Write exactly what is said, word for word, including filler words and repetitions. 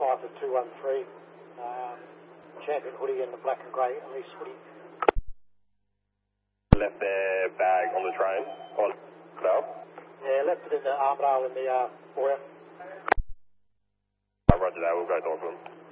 five to two one three. Um, champion hoodie and the black and grey Elise hoodie. Left their bag on the train? On Armadale? Yeah, left it in the Armadale in the uh, foyer. Roger that, we'll go talk to them.